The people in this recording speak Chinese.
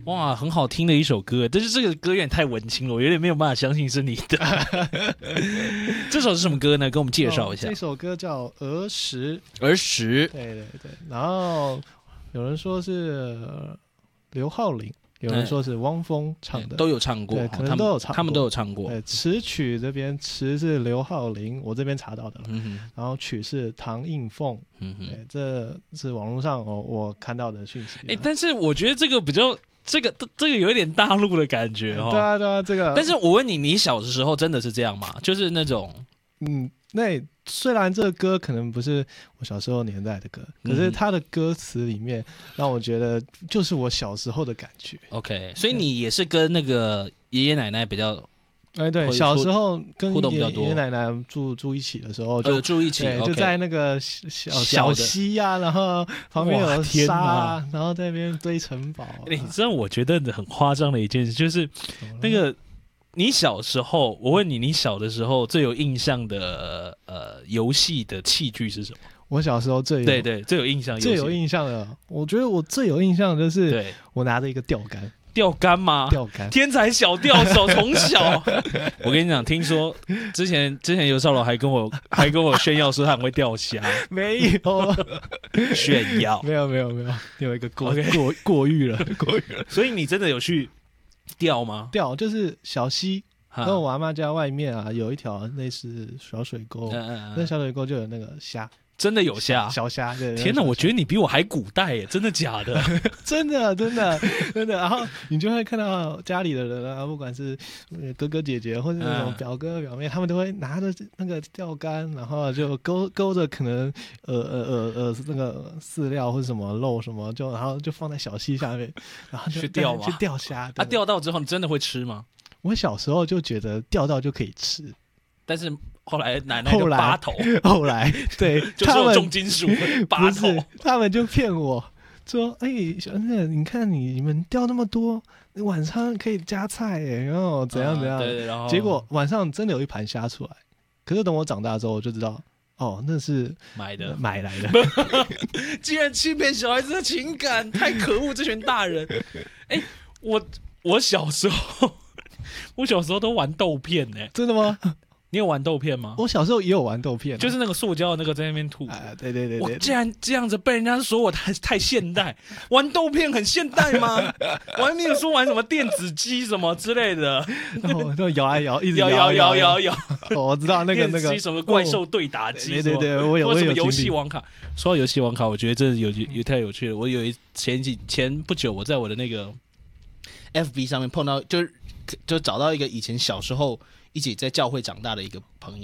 哇，很好听的一首歌，但是这个歌有点太文青了，我有点没有办法相信是你的。这首是什么歌呢？跟我们介绍一下。 这首歌叫《儿时》， 儿时， 对，然后有人说是刘浩霖，有人说是汪峰唱的， 都有唱过， 对，可能都有唱过， 他们都有唱过。 对，词曲这边词是刘浩霖，我这边查到的了，然后曲是唐映凤，对，这是网络上我看到的讯息。 但是我觉得这个比较。这个有一点大陆的感觉哦。 对啊，这个。 但是我问你，你小的时候真的是这样吗？就是那种， 那虽然这个歌可能不是我小时候年代的歌，可是它的歌词里面让我觉得就是我小时候的感觉。 OK， 所以你也是跟那个爷爷奶奶比较。 对，小时候跟爷爷奶奶住一起的时候就住一起， 就在那个小溪啊，然后旁边有沙啊，然后在那边堆城堡。 你知道我觉得很夸张的一件事，就是那个你小时候，我问你，你小的时候最有印象的游戏的器具是什么？ 我小时候最有印象的，我觉得我最有印象的就是我拿着一个钓竿。 钓竿吗？ 钓竿， 天才小钓手，从小。我跟你讲，听说之前游少龙还跟我炫耀说他很会钓虾， 没有炫耀， 没有，有一个过誉了。 所以你真的有去钓吗？ 钓就是小溪，跟我阿嬷家外面啊有一条类似小水沟，那小水沟就有那个虾。 真的有虾， 小虾，对。 天哪，我觉得你比我还古代耶，真的假的？ 真的。然后你就会看到家里的人啊，不管是哥哥姐姐或者那种表哥表妹，他们都会拿着那个钓竿，然后就勾着可能那个饲料或者什么肉什么，然后就放在小溪下面，然后就去钓虾。 钓到之后你真的会吃吗？ 我小时候就觉得钓到就可以吃， 但是。后来奶奶就拔头， 后来对， 就是有重金属拔头， 他们就骗我说：“小恩，你看你们钓那么多，你晚上可以加菜耶，然后怎样。” 对，然后结果晚上真的有一盘虾出来，可是等我长大之后，我就知道，那是买来的。 竟然欺骗小孩子的情感，太可恶！这群大人，我小时候都玩豆片呢， 真的吗？ 你有玩豆片吗？ 我小时候也有玩豆片， 就是那个塑胶的那个在那边吐。 对。 我竟然这样子被人家说我太现代，玩豆片很现代吗？我还没有说玩什么电子鸡什么之类的。 就摇啊摇，一直摇。 我知道那个什么怪兽对打机， 对，我有什么游戏王卡。说到游戏王卡，我觉得真的有太有趣了。我前不久，我在我的那个 FB 上面碰到，就找到一个以前小时候一起在教会长大的一个朋友。